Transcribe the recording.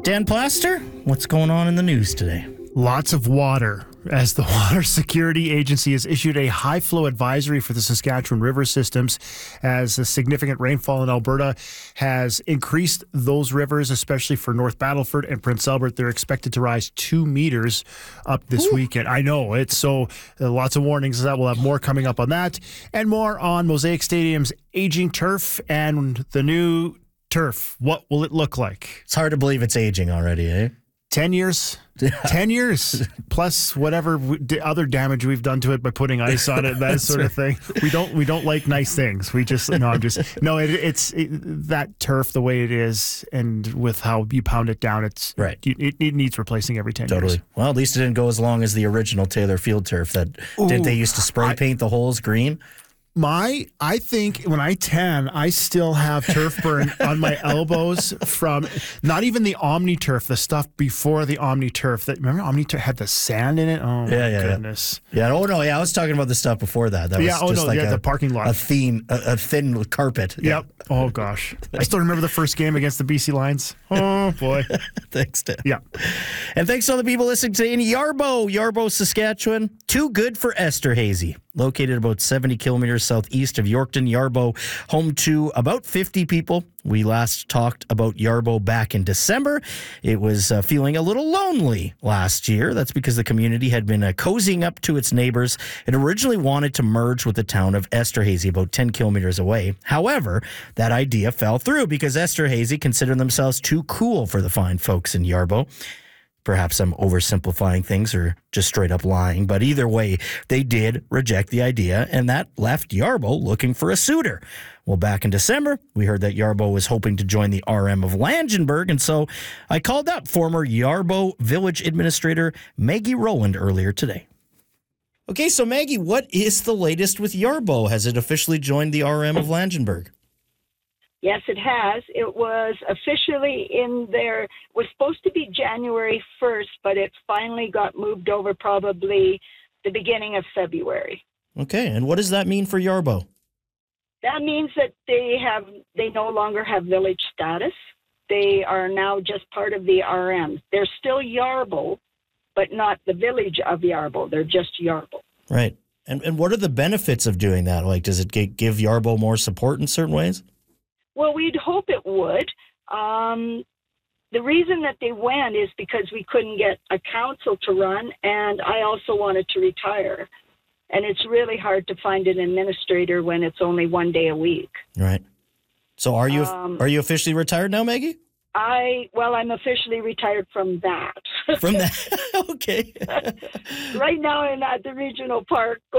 Dan Plaster, what's going on in the news today? Lots of water, as the Water Security Agency has issued a high flow advisory for the Saskatchewan river systems, as a significant rainfall in Alberta has increased those rivers, especially for North Battleford and Prince Albert. They're expected to rise 2 meters up this weekend. I know, it's so lots of warnings that we'll have more coming up on that, and more on Mosaic Stadium's aging turf and the new turf. What will it look like? It's hard to believe it's aging already, eh? 10 years. 10 years plus whatever other damage we've done to it by putting ice on it, that sort of thing. We don't like nice things. It's that turf the way it is, and with how you pound it down, it's right. It needs replacing every 10 years. Totally. Well, at least it didn't go as long as the original Taylor Field turf that didn't they used to spray paint the holes green? I think when I tan, I still have turf burn on my elbows from not even the Omni turf, the stuff before the Omni turf. Remember Omni turf had the sand in it? Oh, my goodness. Yeah. Oh, no. Yeah, I was talking about the stuff before that. That was the parking lot. A thin carpet. Yep. Oh, gosh. I still remember the first game against the BC Lions. Oh, boy. Thanks, Dan. Yeah. And thanks to all the people listening today in Yarbo, Saskatchewan. Too good for Esterhazy. Located about 70 kilometers southeast of Yorkton, Yarbo, home to about 50 people. We last talked about Yarbo back in December. It was feeling a little lonely last year. That's because the community had been cozying up to its neighbors. It originally wanted to merge with the town of Esterhazy, about 10 kilometers away. However, that idea fell through because Esterhazy considered themselves too cool for the fine folks in Yarbo. Perhaps I'm oversimplifying things or just straight up lying, but either way, they did reject the idea, and that left Yarbo looking for a suitor. Well, back in December, we heard that Yarbo was hoping to join the RM of Langenburg, and so I called up former Yarbo Village Administrator Maggie Rowland earlier today. Okay, so Maggie, what is the latest with Yarbo? Has it officially joined the RM of Langenburg? Yes, it has. It was officially in there. It was supposed to be January 1st, but it finally got moved over probably the beginning of February. Okay, and what does that mean for Yarbo? That means that they no longer have village status. They are now just part of the RM. They're still Yarbo, but not the village of Yarbo. They're just Yarbo. Right. And what are the benefits of doing that? Like, does it give Yarbo more support in certain ways? Well, we'd hope it would. The reason that they went is because we couldn't get a council to run, and I also wanted to retire. And it's really hard to find an administrator when it's only one day a week. Right. So are you officially retired now, Maggie? I'm officially retired from that. From that? Okay. Right now I'm at the regional park